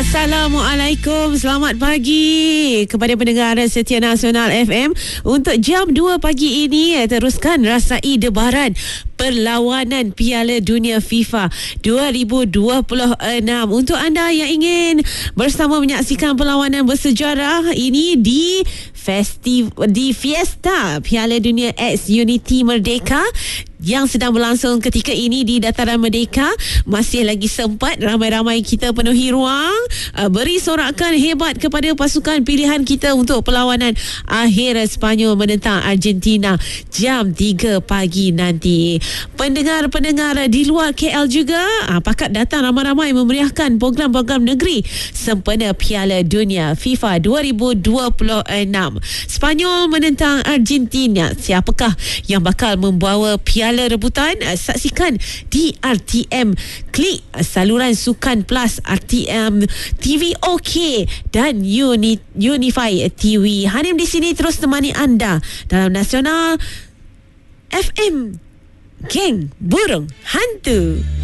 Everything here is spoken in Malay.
Assalamualaikum, selamat pagi kepada pendengar setia Nasional FM. Untuk jam 2 pagi ini, teruskan rasai debaran perlawanan Piala Dunia FIFA 2026. Untuk anda yang ingin bersama menyaksikan perlawanan bersejarah ini di Fiesta Piala Dunia X Unity Merdeka yang sedang berlangsung ketika ini di Dataran Merdeka, masih lagi sempat ramai-ramai kita penuhi ruang, beri sorakan hebat kepada pasukan pilihan kita untuk perlawanan akhir Sepanyol menentang Argentina jam 3 pagi nanti. Pendengar-pendengar di luar KL juga pakat datang ramai-ramai memeriahkan program-program negeri sempena Piala Dunia FIFA 2026. Spanyol menentang Argentina, siapakah yang bakal membawa piala rebutan? Saksikan di RTM Klik, saluran Sukan Plus, RTM TV OK dan Unify TV. Hanim di sini terus temani anda dalam Nasional FM, Geng Burung Hantu.